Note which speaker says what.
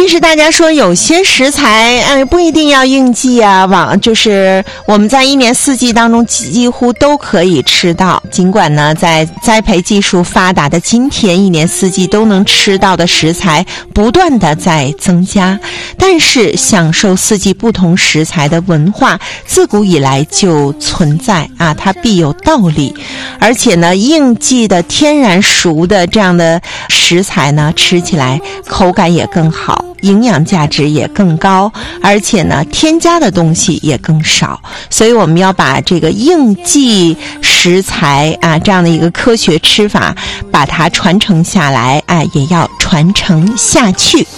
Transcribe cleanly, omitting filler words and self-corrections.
Speaker 1: 其实大家说有些食材不一定要应季啊，就是我们在一年四季当中几乎都可以吃到。尽管呢在栽培技术发达的今天，一年四季都能吃到的食材不断的在增加，但是享受四季不同食材的文化自古以来就存在啊，它必有道理。而且呢应季的天然熟的这样的食材呢，吃起来口感也更好，营养价值也更高，而且呢添加的东西也更少。所以我们要把这个应季食材啊这样的一个科学吃法把它传承下来，也要传承下去。